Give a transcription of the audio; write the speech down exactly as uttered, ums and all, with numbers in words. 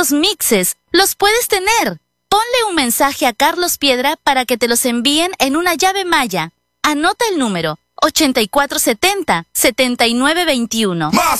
estos mixes los puedes tener. Ponle un mensaje a Carlos Piedra para que te los envíen en una llave Maya. Anota el número ochenta y cuatro setenta, setenta y nueve veintiuno. Más